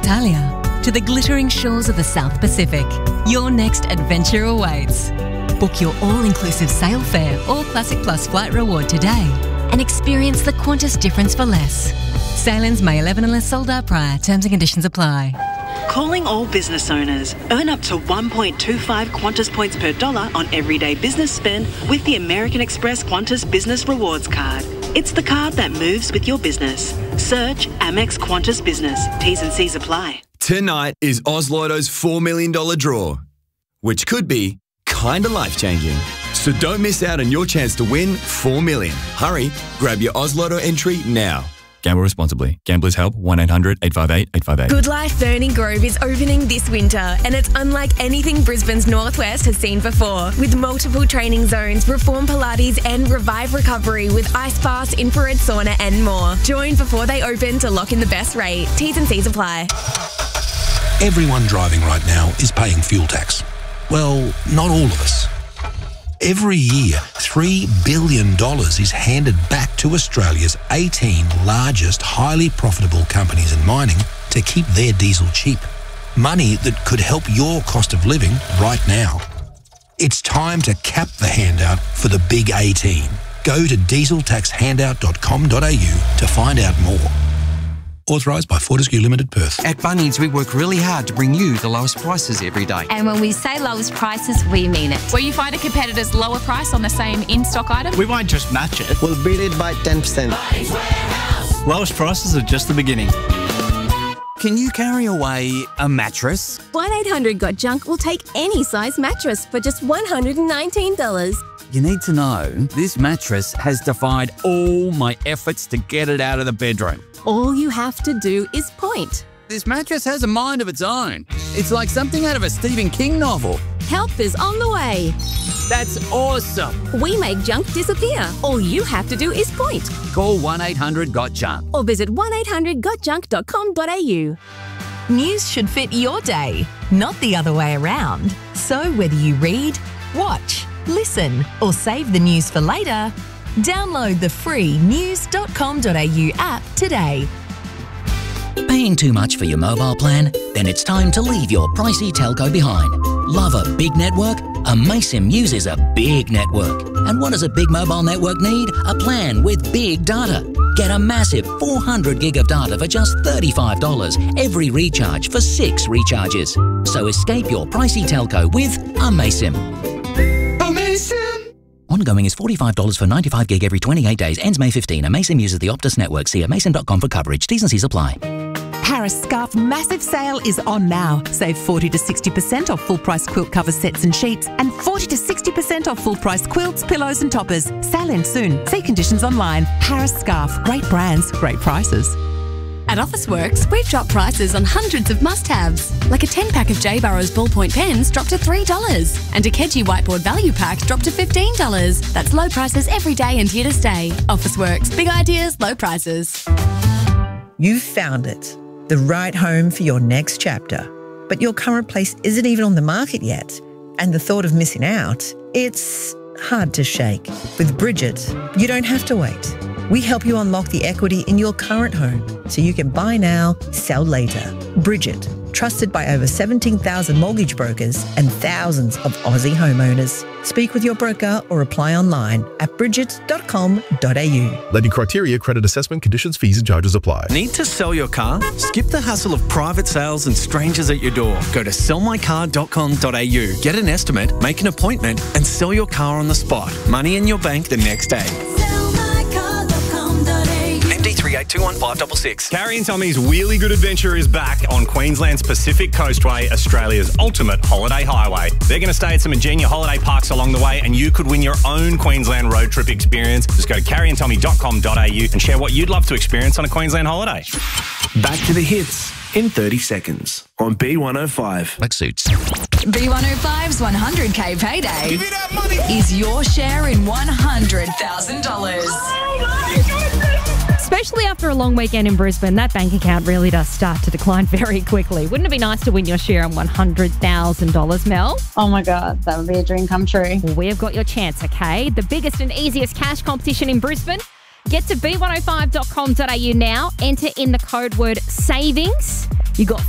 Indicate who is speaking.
Speaker 1: Italia to the glittering shores of the South Pacific, your next adventure awaits. Book your all-inclusive sail fare or Classic Plus flight reward today and experience the Qantas difference for less. Sailings May 11 unless sold out prior. Terms and conditions apply.
Speaker 2: Calling all business owners. Earn up to 1.25 Qantas points per dollar on everyday business spend with the American Express Qantas Business Rewards Card. It's the card that moves with your business. Search Amex Qantas Business. T's and C's apply.
Speaker 3: Tonight is Oz Lotto's $4 million draw, which could be kinda life-changing. So don't miss out on your chance to win $4 million. Hurry, grab your Oz Lotto entry now.
Speaker 4: Gamble responsibly. Gamblers Help 1-800-858-858.
Speaker 5: Good Life Burning Grove is opening this winter, and it's unlike anything Brisbane's Northwest has seen before. With multiple training zones, Reform Pilates and Revive Recovery with ice baths, infrared sauna and more. Join before they open to lock in the best rate. T's and C's apply.
Speaker 6: Everyone driving right now is paying fuel tax. Well, not all of us. Every year, $3 billion is handed back to Australia's 18 largest highly profitable companies in mining to keep their diesel cheap. Money that could help your cost of living right now. It's time to cap the handout for the big 18. Go to dieseltaxhandout.com.au to find out more. Authorised by Fortescue Limited, Perth.
Speaker 7: At Bunnings, we work really hard to bring you the lowest prices every day.
Speaker 8: And when we say lowest prices, we mean it.
Speaker 9: Where you find a competitor's lower price on the same in-stock item,
Speaker 10: we won't just match it.
Speaker 11: We'll beat it by 10%.
Speaker 10: Lowest prices are just the beginning.
Speaker 7: Can you carry away a mattress?
Speaker 5: 1-800-GOT-JUNK will take any size mattress for just $119.
Speaker 7: You need to know this mattress has defied all my efforts to get it out of the bedroom.
Speaker 5: All you have to do is point.
Speaker 7: This mattress has a mind of its own. It's like something out of a Stephen King novel.
Speaker 5: Help is on the way.
Speaker 7: That's awesome.
Speaker 5: We make junk disappear. All you have to do is point.
Speaker 7: Call 1-800-GOT-JUNK.
Speaker 5: Or visit 1-800-GOT-JUNK.com.au.
Speaker 1: News should fit your day, not the other way around. So whether you read, watch, listen, or save the news for later, download the free news.com.au app today.
Speaker 12: Paying too much for your mobile plan? Then it's time to leave your pricey telco behind. Love a big network? Amaysim uses a big network. And what does a big mobile network need? A plan with big data. Get a massive 400 gig of data for just $35 every recharge for 6 recharges. So escape your pricey telco with Amaysim. Ongoing is $45 for 95 gig every 28 days. Ends May 15. Amaysim uses the Optus network. See amaysim.com for coverage. T's and C's apply.
Speaker 13: Harris Scarf massive sale is on now. Save 40 to 60% off full price quilt cover sets and sheets and 40 to 60% off full price quilts, pillows and toppers. Sale ends soon. See conditions online. Harris Scarf. Great brands, great prices.
Speaker 14: At Officeworks, we've dropped prices on hundreds of must-haves, like a 10-pack of J. Burrows ballpoint pens dropped to $3 and a Keji whiteboard value pack dropped to $15. That's low prices every day and here to stay. Officeworks, big ideas, low prices.
Speaker 15: You've found it, the right home for your next chapter. But your current place isn't even on the market yet. And the thought of missing out, it's hard to shake. With Bridget, you don't have to wait. We help you unlock the equity in your current home so you can buy now, sell later. Bridget, trusted by over 17,000 mortgage brokers and thousands of Aussie homeowners. Speak with your broker or apply online at bridget.com.au.
Speaker 16: Lending criteria, credit assessment, conditions, fees and charges apply.
Speaker 17: Need to sell your car? Skip the hassle of private sales and strangers at your door. Go to sellmycar.com.au. Get an estimate, make an appointment and sell your car on the spot. Money in your bank the next day. MD3821566.
Speaker 18: Carrie and Tommy's Wheelie Good Adventure is back on Queensland's Pacific Coastway, Australia's ultimate holiday highway. They're going to stay at some Ingenia holiday parks along the way and you could win your own Queensland road trip experience. Just go to carrieandtommy.com.au and share what you'd love to experience on a Queensland holiday.
Speaker 19: Back to the hits in 30 seconds on B105.
Speaker 12: Black suits.
Speaker 14: B105's 100K payday is your share in $100,000.
Speaker 20: Especially after a long weekend in Brisbane, that bank account really does start to decline very quickly. Wouldn't it be nice to win your share on $100,000, Mel?
Speaker 21: Oh my God, that would be a dream come true.
Speaker 20: Well, we've got your chance, okay? The biggest and easiest cash competition in Brisbane. Get to b105.com.au now. Enter in the code word SAVINGS. You got